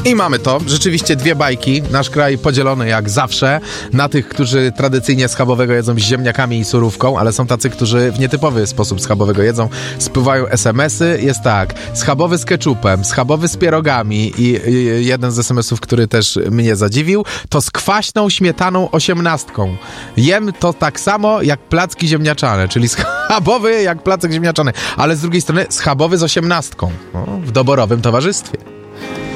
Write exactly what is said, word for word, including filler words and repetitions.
I mamy to. Rzeczywiście dwie bajki. Nasz kraj podzielony jak zawsze na tych, którzy tradycyjnie schabowego jedzą z ziemniakami i surówką, ale są tacy, którzy w nietypowy sposób schabowego jedzą. Spływają es em esy. Jest tak, schabowy z keczupem, schabowy z pierogami i, i jeden z es em esów, który też mnie zadziwił, to z kwaśną śmietaną osiemnastką. Jem to tak samo jak placki ziemniaczane, czyli schabowy jak placek ziemniaczany, ale z drugiej strony schabowy z osiemnastką. No, w doborowym towarzystwie.